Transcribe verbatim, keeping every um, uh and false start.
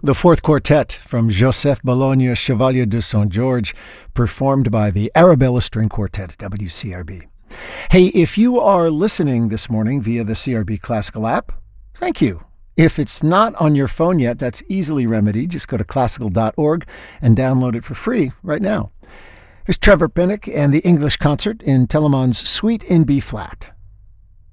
The fourth quartet from Joseph Bologna, Chevalier de Saint-Georges, performed by the Arabella String Quartet at W C R B. Hey, if you are listening this morning via the C R B Classical app, thank you. If it's not on your phone yet, that's easily remedied. Just go to classical dot org and download it for free right now. Here's Trevor Pinnock and the English Concert in Telemann's Suite in B-flat.